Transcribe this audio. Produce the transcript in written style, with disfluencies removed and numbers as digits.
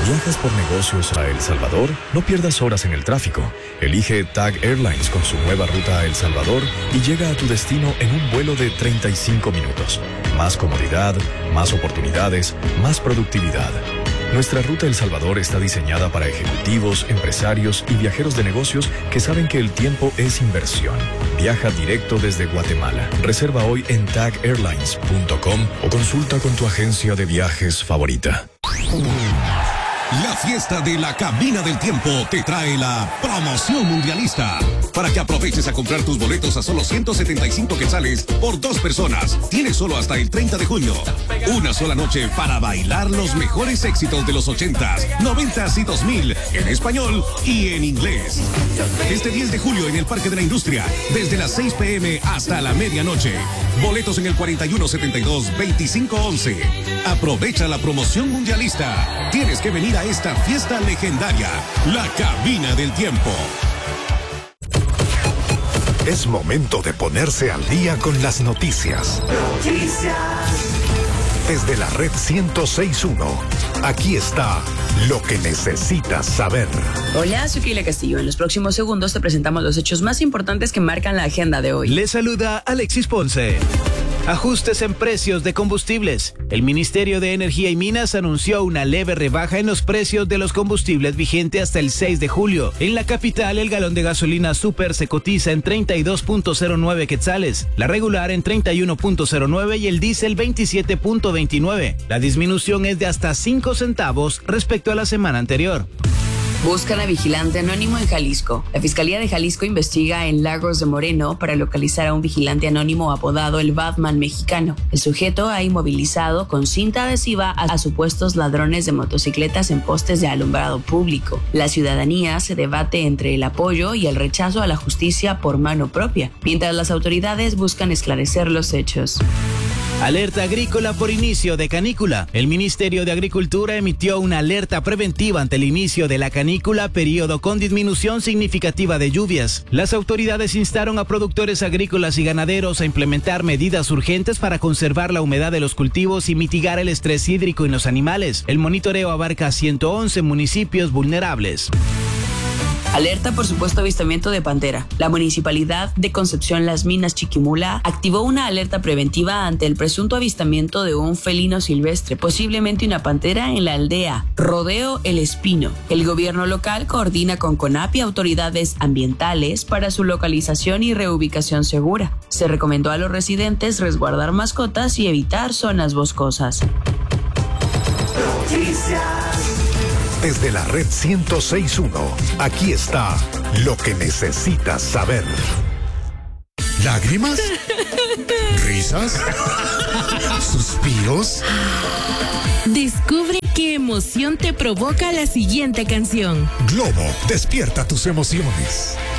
¿Viajas por negocios a El Salvador? No pierdas horas en el tráfico. Elige TAG Airlines con su nueva ruta a El Salvador y llega a tu destino en un vuelo de 35 minutos. Más comodidad, más oportunidades, más productividad. Nuestra ruta a El Salvador está diseñada para ejecutivos, empresarios y viajeros de negocios que saben que el tiempo es inversión. Viaja directo desde Guatemala. Reserva hoy en tagairlines.com o consulta con tu agencia de viajes favorita. La fiesta de la Cabina del Tiempo te trae la promoción mundialista. Para que aproveches a comprar tus boletos a solo 175 quetzales por 2 personas. Tienes solo hasta el 30 de junio. Una sola noche para bailar los mejores éxitos de los 80s, 90s y 2000 en español y en inglés. Este 10 de julio en el Parque de la Industria, desde las 6 p.m. hasta la medianoche. Boletos en el 4172-2511. Aprovecha la promoción mundialista. Tienes que venir a esta fiesta legendaria, la Cabina del Tiempo. Es momento de ponerse al día con las noticias. Desde la red 106.1, aquí está lo que necesitas saber. Hola, soy Kila Castillo. En los próximos segundos te presentamos los hechos más importantes que marcan la agenda de hoy. Les saluda Alexis Ponce. Ajustes en precios de combustibles. El Ministerio de Energía y Minas anunció una leve rebaja en los precios de los combustibles vigente hasta el 6 de julio. En la capital, el galón de gasolina super se cotiza en 32.09 quetzales, la regular en 31.09 y el diésel 27.29. La disminución es de hasta 5 centavos respecto a la semana anterior. Buscan a vigilante anónimo en Jalisco. La Fiscalía de Jalisco investiga en Lagos de Moreno para localizar a un vigilante anónimo apodado el Batman mexicano. El sujeto ha inmovilizado con cinta adhesiva a supuestos ladrones de motocicletas en postes de alumbrado público. La ciudadanía se debate entre el apoyo y el rechazo a la justicia por mano propia, mientras las autoridades buscan esclarecer los hechos. Alerta agrícola por inicio de canícula. El Ministerio de Agricultura emitió una alerta preventiva ante el inicio de la canícula, periodo con disminución significativa de lluvias. Las autoridades instaron a productores agrícolas y ganaderos a implementar medidas urgentes para conservar la humedad de los cultivos y mitigar el estrés hídrico en los animales. El monitoreo abarca 111 municipios vulnerables. Alerta por supuesto avistamiento de pantera. La Municipalidad de Concepción Las Minas Chiquimula activó una alerta preventiva ante el presunto avistamiento de un felino silvestre, posiblemente una pantera, en la aldea Rodeo El Espino. El gobierno local coordina con CONAP y autoridades ambientales para su localización y reubicación segura. Se recomendó a los residentes resguardar mascotas y evitar zonas boscosas. Desde la red 106.1, aquí está lo que necesitas saber. ¿Lágrimas? ¿Risas? ¿Suspiros? Descubre qué emoción te provoca la siguiente canción. Globo, despierta tus emociones.